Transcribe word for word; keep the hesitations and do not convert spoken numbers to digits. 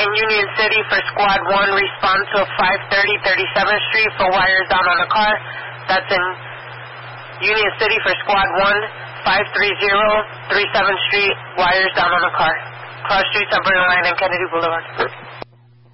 Union City for Squad one, respond to five thirty thirty-seventh Street for wires down on a car. That's in Union City for Squad one, five thirty thirty-seventh Street, wires down on a car. Cross streets on Burger Line and Kennedy Boulevard.